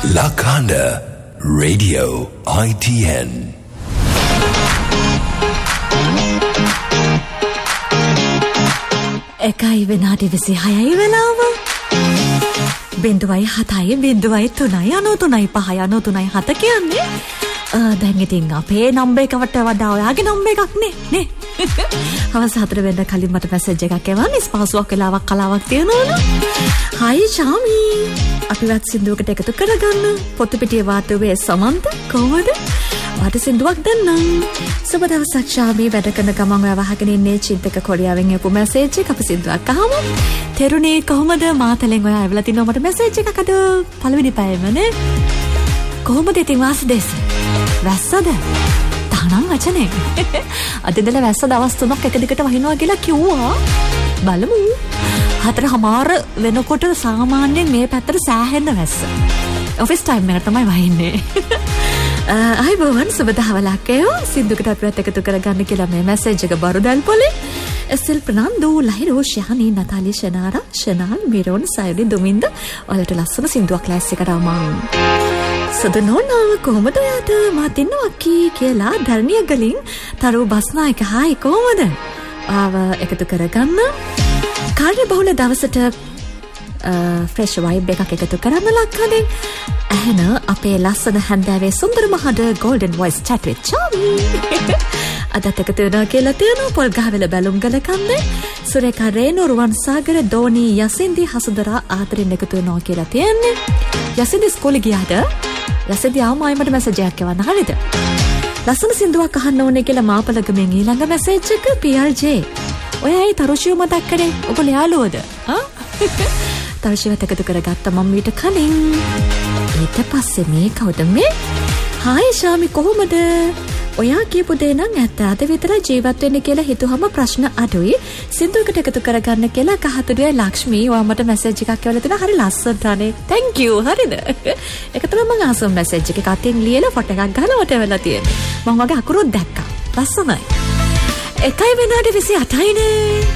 Lakanda Radio ITN. Ekai venadi visi hayai venawa. Binduwai hatai binduwai tunai anu tunai pahai anu tunai hata kiyanne. දැන් ඉතින් අපේ number එකකට වඩා ඔයාගේ number එකක් නේ. හවස 4 වෙනිදා කලින් මට මැසේජ් එකක් එවන්න ස්පාසුවක් වෙලාවක් කලාවක් තියෙනවනේ. හයි ශාමි. අපිවත් සින්දුවකට එකතු කරගන්න. පොතු පිටියේ වාටුවේ සමන්ත කොහොමද? වාට සින්දුවක් දෙන්නම්. සුබ දවසක් ශාමි. වැඩ කරන ගමන් ඔයා වහගෙන ඉන්නේ චින්තක කොරියාවෙන් එපු මැසේජ් එක අපි සින්දුවක් අහමු. තෙරුණේ කොහොමද? මාතලෙන් ඔයා ඇවිල්ලා තිනවා මට මැසේජ් එකක් අද පළවෙනි පැයමනේ. කොහොමද ඉතින් වාසදේශ? වැස්සද? තහනම් වචනේ. අද ඉඳලා වැස්ස දවස් 3ක් එක දිගට වහිනවා කියලා කිව්වා. බලමු. 4:00 වෙනකොට සාමාන්‍යයෙන් මේ පැත්තට සෑහෙන වැස්ස. ඔෆිස් ටයිම් එකට තමයි වහින්නේ. අයිබෝවන් සුබ දහවලක් ඒව සින්දුකට අපිවත් එකතු කරගන්න කියලා මේ මැසේජ් එක බරුදල් පොලේ. එස්.එල්. ප්‍රනාන්දු ලහිරෝ ශහනී නතාලි ෂනාරා ෂනාල් මිරෝන් සයුරි දුමින්ද ඔයාලට ලස්සන සින්දුවක් ක්ලාස් එකට ආවම. සදනෝනාව කොහොමද ඔයාට මාත් ඉන්නවා කියලා ධර්ණිය ගලින් තරු බස්නායක හායි කොහොමද? ආව එකතු කරගන්න. කාර්ය බහුල දවසට ෆ්‍රෙෂ් වයිබ් එකක් එකතු කරන්න ලක්කනේ. ඇහෙන අපේ ලස්සන හැන්දෑවේ සුන්දර මහඩ golden voice chat with Charmy. අදත් එකතු වෙනවා කියලා තියෙනවා. පොල් ගහවෙල බැලුම් ගල කන්නේ. සුරේකා රේනු රුවන් සාගර දෝනි යසින්දි හසුදරා ආතරින් එකතු වෙනවා කියලා තියෙන්නේ. යසින්දි ස්කෝලේ ගියාද? යසින්දි ආවමයි මට මැසේජ් එකක් එවන්න හරිද? ලස්සන සින්දුවක් අහන්න ඕනේ කියලා මාපලගමෙන් ඊළඟ මැසේජ් එක PRJ. ඔයයි තරුෂිය මතක් කරේ. ඔබ යාළුවද? තරුෂියවත් එකතු කරගත්ත මම ඊට කලින්. ඊට පස්සේ මේ කවුද මේ? හායි ශාමි කොහොමද? ඔයා කියපු දේ නම් ඇත්ත. අද විතර ජීවත් වෙන්න කියලා හිතුවම ප්‍රශ්න අඩුයි. සින්දුවකට එකතු කරගන්න කියලා කහතුඩුවේ ලක්ෂ්මී ඔයා මට මැසේජ් එකක් එවලා තිනා. හරි ලස්සනටනේ. thank you. හරිද? ඒක තමයි මම ආසම මැසේජ් එකක් අතින් ලියලා ෆොටෝ එකක් ගහලා මට එවලා තියෙන්නේ. මම වගේ අකුරුත් දැක්කා. ලස්සනයි. 1 වෙනාට 28යිනේ.